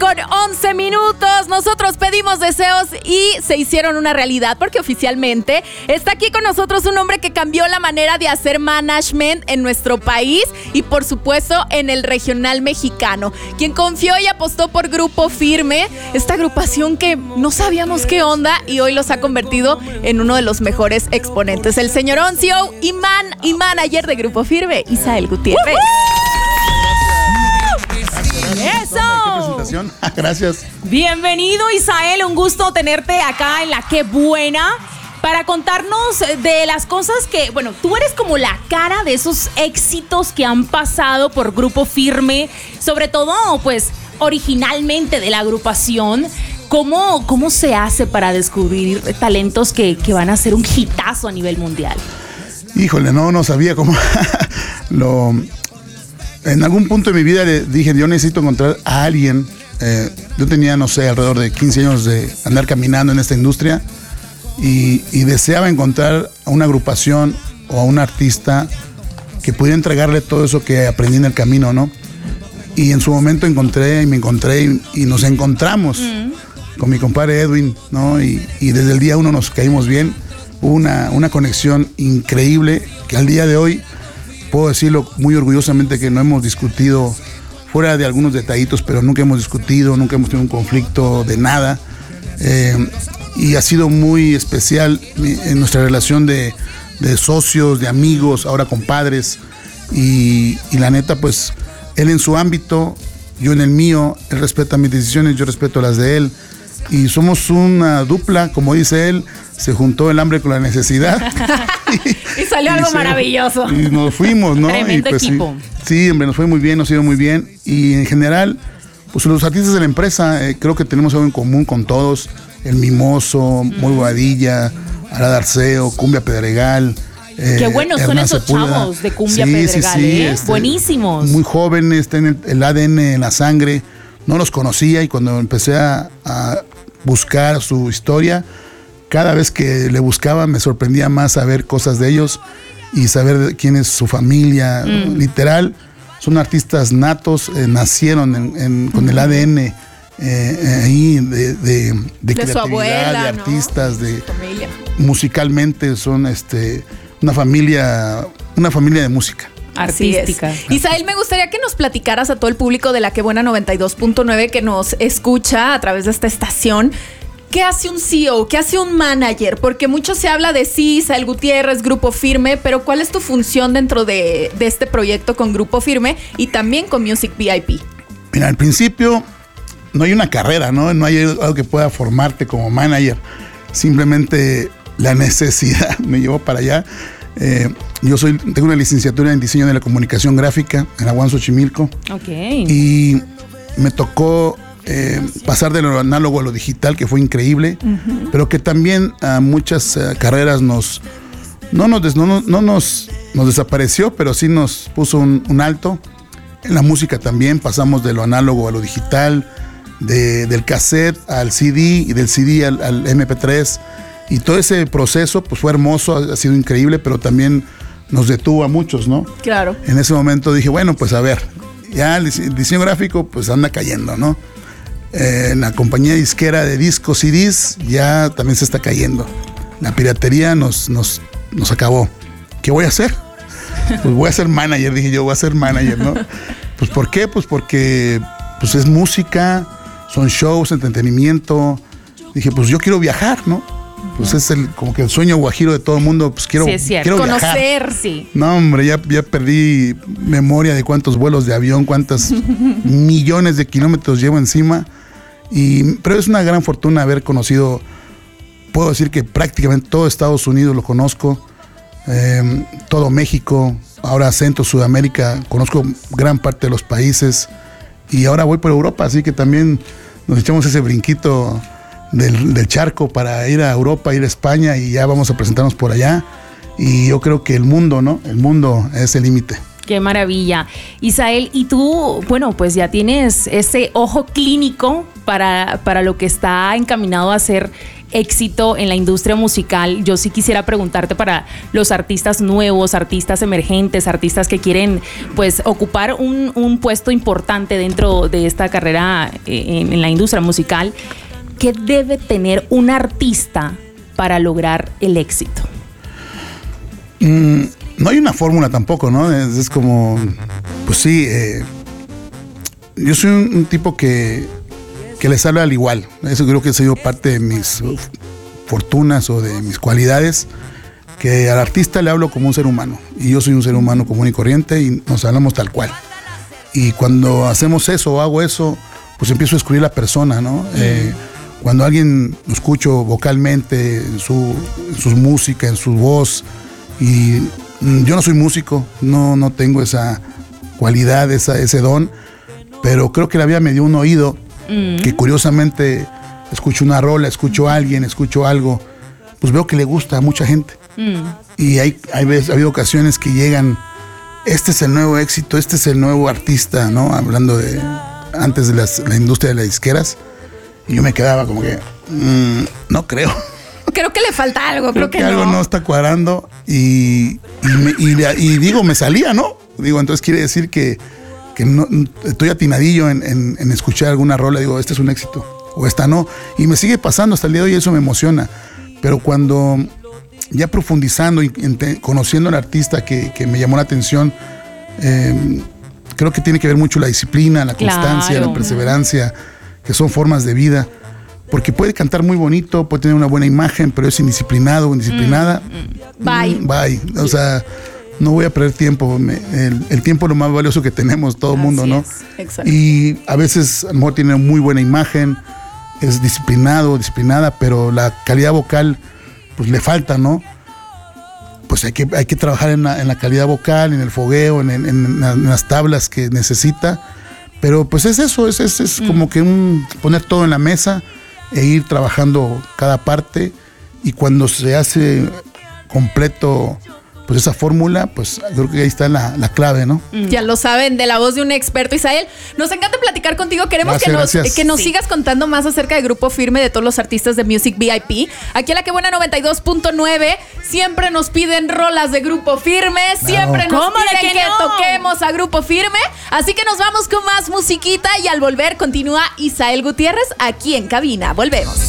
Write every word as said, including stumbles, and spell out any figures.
con once minutos. Nosotros pedimos deseos y se hicieron una realidad porque oficialmente está aquí con nosotros un hombre que cambió la manera de hacer management en nuestro país y por supuesto en el regional mexicano, quien confió y apostó por Grupo Firme, esta agrupación que no sabíamos qué onda y hoy los ha convertido en uno de los mejores exponentes. El señor Oncio y, man, y manager de Grupo Firme, Isael Gutiérrez. ¡Eso! ¡Qué presentación! Gracias. Bienvenido, Isael. Un gusto tenerte acá en La Qué Buena para contarnos de las cosas que, bueno, tú eres como la cara de esos éxitos que han pasado por Grupo Firme, sobre todo, pues, originalmente de la agrupación. ¿Cómo, cómo se hace para descubrir talentos que, que van a ser un hitazo a nivel mundial? Híjole, no, no sabía cómo lo... En algún punto de mi vida le dije, yo necesito encontrar a alguien. Eh, yo tenía, no sé, alrededor de quince años de andar caminando en esta industria y, y deseaba encontrar a una agrupación o a un artista que pudiera entregarle todo eso que aprendí en el camino, ¿no? Y en su momento encontré y me encontré y, y nos encontramos mm. con mi compadre Edwin, ¿no? Y, y desde el día uno nos caímos bien. Hubo una, una conexión increíble que al día de hoy puedo decirlo muy orgullosamente que no hemos discutido, fuera de algunos detallitos, pero nunca hemos discutido, nunca hemos tenido un conflicto de nada. Eh, y ha sido muy especial en nuestra relación de, de socios, de amigos, ahora compadres. Y, y la neta, pues, él en su ámbito, yo en el mío, él respeta mis decisiones, yo respeto las de él. Y somos una dupla, como dice él, se juntó el hambre con la necesidad. y, y salió y algo se, maravilloso. Y nos fuimos, ¿no? Tremendo y pues, equipo. Sí, sí, hombre, nos fue muy bien, nos ha ido muy bien. Y en general, pues los artistas de la empresa, eh, creo que tenemos algo en común con todos. El Mimoso, mm. Muy Boadilla, Arad Arceo, Cumbia Pedregal. Eh, Qué buenos son esos Sepúlveda. Chavos de Cumbia sí, Pedregal, sí, sí, ¿eh? Este, buenísimos. Muy jóvenes, tienen el, el A D N en la sangre. No los conocía y cuando empecé a, a buscar su historia, cada vez que le buscaba me sorprendía más saber cosas de ellos y saber quién es su familia. Mm. Literal, son artistas natos, eh, nacieron en, en, con el A D N eh, ahí de, de, de, de creatividad, abuela, de artistas, ¿no? De musicalmente son este una familia, una familia de música. Artística. Isael, me gustaría que nos platicaras a todo el público de La Qué Buena noventa y dos punto nueve que nos escucha a través de esta estación. ¿Qué hace un C E O? ¿Qué hace un manager? Porque mucho se habla de sí, Isael Gutiérrez, Grupo Firme, pero ¿cuál es tu función dentro de, de este proyecto con Grupo Firme y también con Music V I P? Mira, al principio no hay una carrera, ¿no? No hay algo que pueda formarte como manager. Simplemente la necesidad me llevó para allá. Eh, yo soy, tengo una licenciatura en diseño de la comunicación gráfica en la U A M Xochimilco. Okay. Y me tocó eh, pasar de lo análogo a lo digital, que fue increíble, uh-huh. pero que también a muchas uh, carreras nos no nos, des, no, no, no nos, nos desapareció, pero sí nos puso un, un alto. En la música también pasamos de lo análogo a lo digital, de, del cassette al C D y del C D al, al eme pe tres. Y todo ese proceso pues fue hermoso, ha sido increíble, pero también nos detuvo a muchos, ¿no? Claro. En ese momento dije, bueno, pues a ver, ya el diseño gráfico pues anda cayendo, ¿no? Eh, la compañía disquera de discos C Ds ya también se está cayendo. La piratería nos, nos, nos acabó. ¿Qué voy a hacer? Pues voy a ser manager, dije yo, voy a ser manager, ¿no? Pues ¿por qué? Pues porque pues es música, son shows, entretenimiento. Dije, pues yo quiero viajar, ¿no? Pues es el, como que el sueño guajiro de todo el mundo, pues quiero, sí, es cierto. quiero conocer, viajar. Sí. No, hombre, ya, ya perdí memoria de cuántos vuelos de avión, cuántos millones de kilómetros llevo encima. Y, pero es una gran fortuna haber conocido, puedo decir que prácticamente todo Estados Unidos lo conozco, eh, todo México, ahora Centro, Sudamérica, conozco gran parte de los países y ahora voy por Europa, así que también nos echamos ese brinquito Del, del charco para ir a Europa, ir a España y ya vamos a presentarnos por allá y yo creo que el mundo, ¿no? El mundo es el límite. Qué maravilla. Isael, y tú, bueno, pues ya tienes ese ojo clínico para, para lo que está encaminado a ser éxito en la industria musical. Yo sí quisiera preguntarte para los artistas nuevos, artistas emergentes, artistas que quieren pues ocupar un, un puesto importante dentro de esta carrera en, en la industria musical, ¿qué debe tener un artista para lograr el éxito? Mm, no hay una fórmula tampoco, ¿no? Es, es como, pues sí, eh, yo soy un, un tipo que, que les habla al igual. Eso creo que ha sido parte de mis uh, fortunas o de mis cualidades, que al artista le hablo como un ser humano. Y yo soy un ser humano común y corriente y nos hablamos tal cual. Y cuando hacemos eso o hago eso, pues empiezo a descubrir la persona, ¿no? Mm. Eh, cuando alguien lo escucho vocalmente, en su, en su música, en su voz, y yo no soy músico, no, no tengo esa cualidad, esa, ese don, pero creo que la vida me dio un oído mm. que curiosamente escucho una rola, escucho a alguien, escucho algo, pues veo que le gusta a mucha gente. Mm. Y hay, hay veces, ha habido ocasiones que llegan, este es el nuevo éxito, este es el nuevo artista, ¿no? Hablando de antes de las, la industria de las disqueras, y yo me quedaba como que, mmm, no creo. Creo que le falta algo, creo, creo que, que algo no. no está cuadrando y, y, me, y, y digo, me salía, ¿no? Digo, entonces quiere decir que, que no, estoy atinadillo en, en, en escuchar alguna rola, digo, este es un éxito, o esta no, y me sigue pasando hasta el día de hoy, eso me emociona, pero cuando ya profundizando y ente, conociendo al artista que, que me llamó la atención, eh, creo que tiene que ver mucho la disciplina, la constancia, claro. la perseverancia, que son formas de vida. Porque puede cantar muy bonito, puede tener una buena imagen, pero es indisciplinado o indisciplinada. Mm, mm. Bye. Mm, bye. O sea, no voy a perder tiempo. Me, el, el tiempo es lo más valioso que tenemos todo el mundo, ¿no? Exacto. Y a veces a lo mejor tiene muy buena imagen, es disciplinado, disciplinada, pero la calidad vocal, pues le falta, ¿no? Pues hay que, hay que trabajar en la, en la calidad vocal, en el fogueo, en, en, en, en las tablas que necesita. Pero pues es eso, es, es, es mm. como que un, poner todo en la mesa e ir trabajando cada parte, y cuando se hace completo pues esa fórmula, pues creo que ahí está la, la clave, ¿no? Ya lo saben, de la voz de un experto. Isael, nos encanta platicar contigo. Queremos gracias, que nos, que nos sí. sigas contando más acerca de Grupo Firme, de todos los artistas de Music V I P. Aquí en La Que Buena noventa y dos punto nueve siempre nos piden rolas de Grupo Firme, siempre claro. nos piden que que no? toquemos a Grupo Firme. Así que nos vamos con más musiquita y al volver continúa Isael Gutiérrez aquí en cabina. Volvemos.